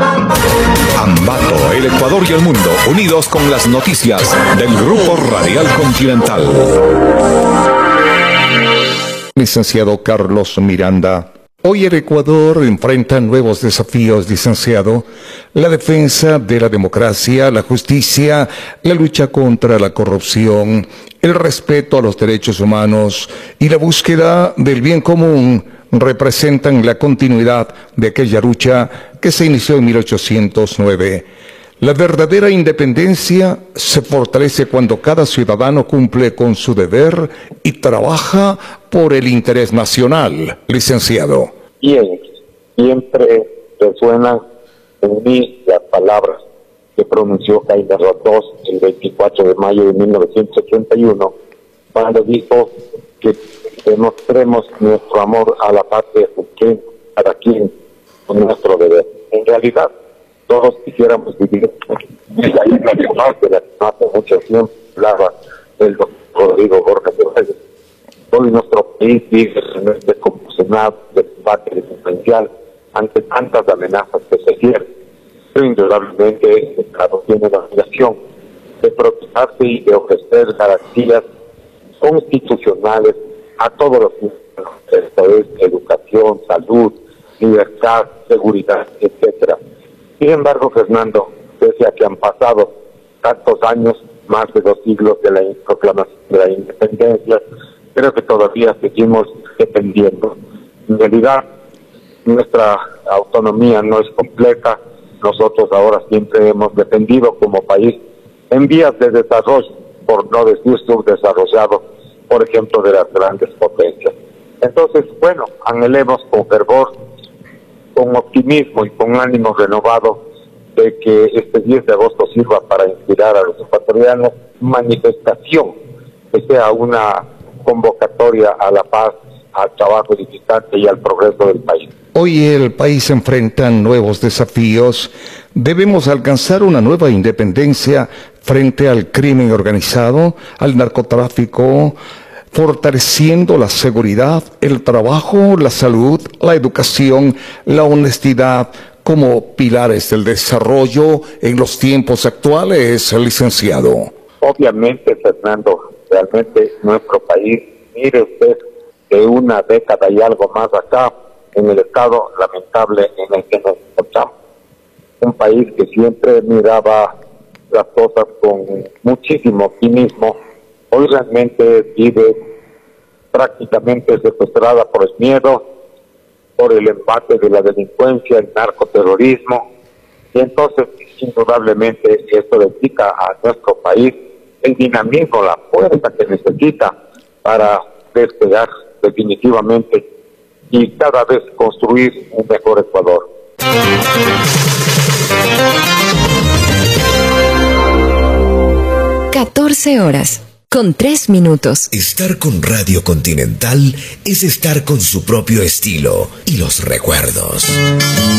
Ambato, el Ecuador y el mundo, unidos con las noticias del Grupo Radial Continental. Licenciado Carlos Miranda. Hoy el Ecuador enfrenta nuevos desafíos, licenciado. La defensa de la democracia, la justicia, la lucha contra la corrupción, el respeto a los derechos humanos y la búsqueda del bien común representan la continuidad de aquella lucha que se inició en 1809. La verdadera independencia se fortalece cuando cada ciudadano cumple con su deber y trabaja por el interés nacional, licenciado. Bien, siempre resuenan en mí las palabras que pronunció Jaime Roldós el 24 de mayo de 1981, cuando dijo que demostremos nuestro amor a la patria, cada quien con nuestro deber. En realidad, todos quisiéramos vivir en la isla de Marte, de la que hace mucho tiempo hablaba el doctor Rodrigo Borja Torres. Hoy nuestro país vive en este convulsionado debate existencial ante tantas amenazas que se cierran. Pero indudablemente el Estado tiene la obligación de protegerse y de ofrecer garantías constitucionales a todos los ciudadanos, esto es educación, salud, libertad, seguridad, etcétera. Sin embargo, Fernando, pese a que han pasado tantos años, más de 2 siglos de la proclamación de la independencia, creo que todavía seguimos dependiendo. En realidad, nuestra autonomía no es completa. Nosotros ahora siempre hemos dependido como país en vías de desarrollo, por no decir subdesarrollado, por ejemplo, de las grandes potencias. Entonces, bueno, anhelemos con fervor, con optimismo y con ánimo renovado de que este 10 de agosto sirva para inspirar a los ecuatorianos manifestación, que sea una convocatoria a la paz, al trabajo edificante y al progreso del país. Hoy el país enfrenta nuevos desafíos. Debemos alcanzar una nueva independencia frente al crimen organizado, al narcotráfico, fortaleciendo la seguridad, el trabajo, la salud, la educación, la honestidad como pilares del desarrollo en los tiempos actuales, licenciado. Obviamente, Fernando, realmente nuestro país, mire usted, de una década y algo más acá, en el estado lamentable en el que nos encontramos. Un país que siempre miraba las cosas con muchísimo optimismo, hoy realmente vive prácticamente secuestrada por el miedo, por el embate de la delincuencia, el narcoterrorismo, y entonces indudablemente esto le quita a nuestro país el dinamismo, la fuerza que necesita para despegar definitivamente y cada vez construir un mejor Ecuador. 14 horas, con 3 minutos. Estar con Radio Continental es estar con su propio estilo y los recuerdos.